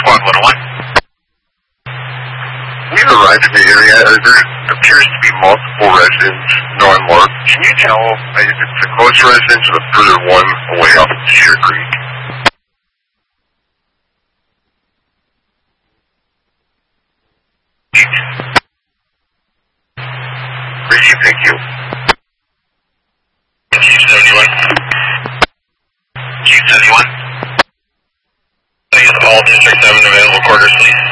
Squad 101. We've arrived in the area. There appears to be multiple residents, no one more. Can you tell if it's the closer residence or the further one away off of Cedar Creek? Great, thank you. Chief 71. Chief 71. I get all District 7 available quarters, please.